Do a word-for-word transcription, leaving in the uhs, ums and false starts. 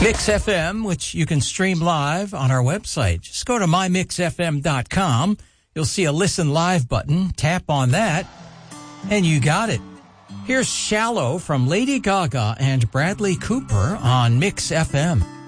Mix F M, which you can stream live on our website. Just go to my mix f m dot com. You'll see a Listen Live button. Tap on that, and you got it. Here's Shallow from Lady Gaga and Bradley Cooper on Mix F M.